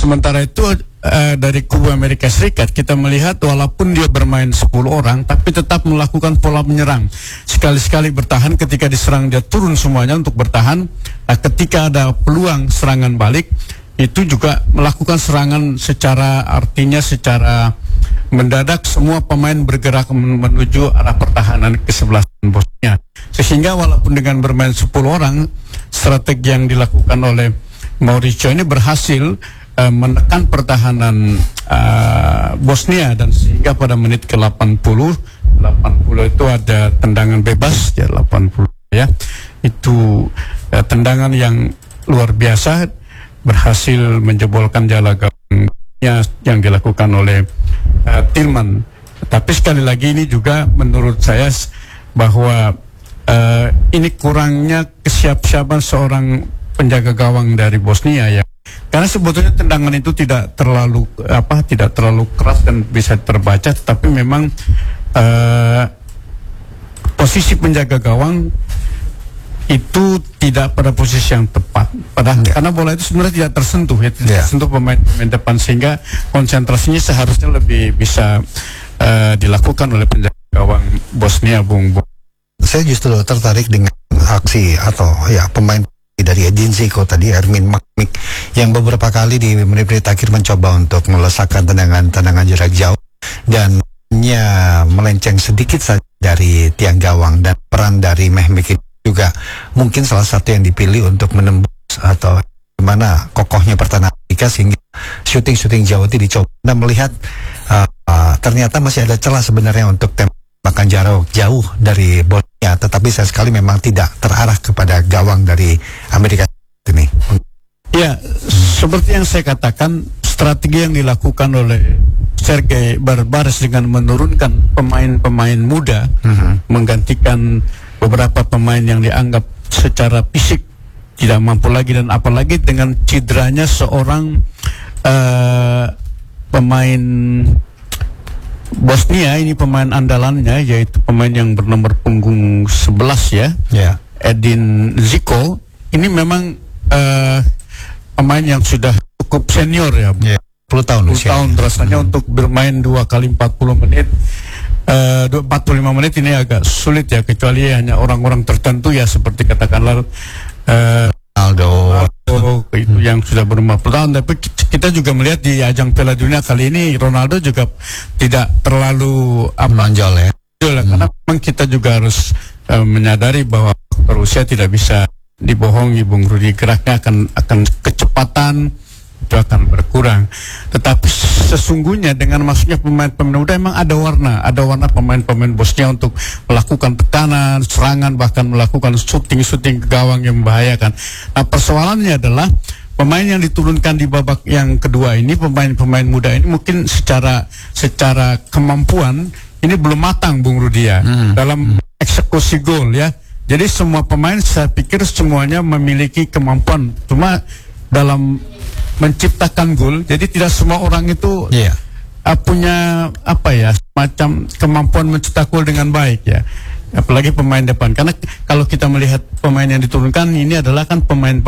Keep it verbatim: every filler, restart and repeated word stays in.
sementara itu uh, dari kubu Amerika Serikat kita melihat walaupun dia bermain sepuluh orang tapi tetap melakukan pola menyerang. Sekali-sekali bertahan, ketika diserang dia turun semuanya untuk bertahan. Nah, ketika ada peluang serangan balik itu juga melakukan serangan secara artinya secara mendadak, semua pemain bergerak menuju arah pertahanan ke sebelah Bosnia. Sehingga walaupun dengan bermain sepuluh orang, strategi yang dilakukan oleh Mauricio ini berhasil uh, menekan pertahanan uh, Bosnia, dan sehingga pada menit ke delapan puluh itu ada tendangan bebas ya, delapan puluh ya. Itu uh, tendangan yang luar biasa, berhasil menjebolkan jala gawang yang dilakukan oleh uh, Tillman. Tapi sekali lagi ini juga menurut saya bahwa uh, ini kurangnya kesiapsiapan seorang penjaga gawang dari Bosnia ya. Karena sebetulnya tendangan itu tidak terlalu apa tidak terlalu keras dan bisa terbaca, tapi memang uh, posisi penjaga gawang itu tidak pada posisi yang tepat. Padahal ya, karena bola itu sebenarnya tidak tersentuh ya, tidak ya. tersentuh pemain-pemain depan, sehingga konsentrasinya seharusnya lebih bisa uh, dilakukan oleh penjaga gawang Bosnia, Bung. Saya justru tertarik dengan aksi atau ya pemain dari Edin Zico tadi, Ermin Makmik, yang beberapa kali di menit-menit akhir mencoba untuk melesakkan tendangan-tendangan jarak jauh dan hanya melenceng sedikit saja dari tiang gawang, dan peran dari Mehmik juga mungkin salah satu yang dipilih untuk menembus atau gimana kokohnya pertahanan Amerika sehingga syuting-syuting jauh itu dicoba. Anda melihat uh, uh, ternyata masih ada celah sebenarnya untuk tembakan jarak jauh dari Bosnia, tetapi saya sekali memang tidak terarah kepada gawang dari Amerika ini. Ya, seperti yang saya katakan, strategi yang dilakukan oleh Sergei Barbares dengan menurunkan pemain-pemain muda, uh-huh. menggantikan beberapa pemain yang dianggap secara fisik tidak mampu lagi, dan apalagi dengan cederanya seorang uh, pemain Bosnia, ini pemain andalannya yaitu pemain yang bernomor punggung sebelas ya, yeah. Edin Zico. Ini memang uh, pemain yang sudah cukup senior ya, yeah. sepuluh tahun, sepuluh tahun rasanya hmm. untuk bermain dua kali empat puluh menit. Uh, empat puluh lima menit ini agak sulit ya, kecuali hanya orang-orang tertentu ya, seperti katakanlah uh, Ronaldo itu yang sudah berumur puluh tahun. Tapi kita juga melihat di ajang Piala Dunia kali ini Ronaldo juga tidak terlalu menonjol ya, hmm. karena memang kita juga harus uh, menyadari bahwa Rusia tidak bisa dibohongi, Bung Rudi. Geraknya akan akan kecepatan itu akan berkurang. Tetapi sesungguhnya dengan masuknya pemain-pemain muda emang ada warna, ada warna pemain-pemain Bosnia untuk melakukan tekanan, serangan, bahkan melakukan syuting-syuting ke gawang yang membahayakan. Nah, persoalannya adalah pemain yang diturunkan di babak yang kedua ini, pemain-pemain muda ini mungkin secara secara kemampuan ini belum matang, Bung Rudia, hmm. dalam eksekusi gol ya. Jadi semua pemain saya pikir semuanya memiliki kemampuan, cuma dalam menciptakan gol, jadi tidak semua orang itu yeah. uh, punya apa ya, semacam kemampuan mencetak gol dengan baik ya, apalagi pemain depan. Karena kalau kita melihat pemain yang diturunkan ini adalah kan pemain